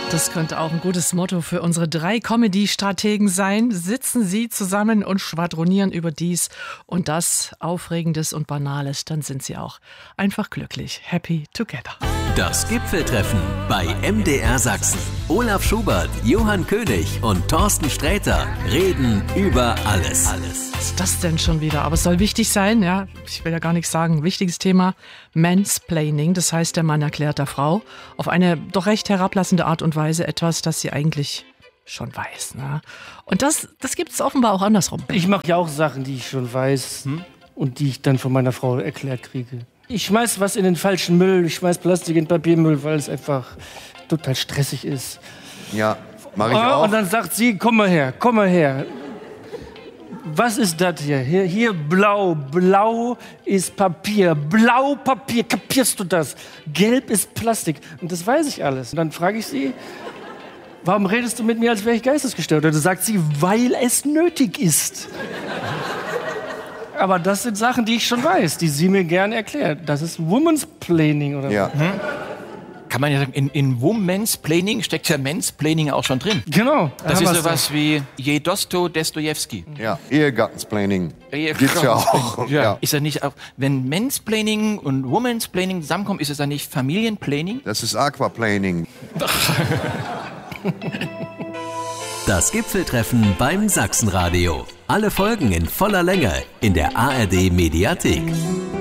Das könnte auch ein gutes Motto für unsere 3 Comedy-Strategen sein. Sitzen Sie zusammen und schwadronieren über dies und das, Aufregendes und Banales, dann sind Sie auch einfach glücklich. Happy together. Das Gipfeltreffen bei MDR Sachsen. Olaf Schubert, Johann König und Thorsten Sträter reden über alles. Was ist das denn schon wieder? Aber es soll wichtig sein, ja. Ich will ja gar nichts sagen. Wichtiges Thema, Mansplaining. Das heißt, der Mann erklärt der Frau auf eine doch recht herablassende Art und Weise etwas, das sie eigentlich schon weiß. Ne? Und das gibt es offenbar auch andersrum. Ich mache ja auch Sachen, die ich schon weiß und die ich dann von meiner Frau erklärt kriege. Ich schmeiß was in den falschen Müll, ich schmeiß Plastik in den Papiermüll, weil es einfach total stressig ist. Ja, mache ich auch. Und dann sagt sie, komm mal her. Was ist das hier? Hier blau. Blau ist Papier. Blau Papier, kapierst du das? Gelb ist Plastik. Und das weiß ich alles. Und dann frage ich sie, warum redest du mit mir, als wäre ich geistesgestört? Und dann sagt sie, weil es nötig ist. Aber das sind Sachen, die ich schon weiß, die sie mir gerne erklärt. Das ist Womansplaining oder Ja. so. Kann man ja sagen, in Womansplaining steckt ja Mansplaining auch schon drin. Genau. Das ist sowas wie je Dostojewski. Ja, Ehegattensplaining gibt's ja auch. Ja. Ist ja nicht auch, wenn Mansplaining und Womansplaining zusammenkommen, ist es dann nicht Familienplaining? Das ist Aquaplaning. Das Gipfeltreffen beim Sachsenradio. Alle Folgen in voller Länge in der ARD Mediathek.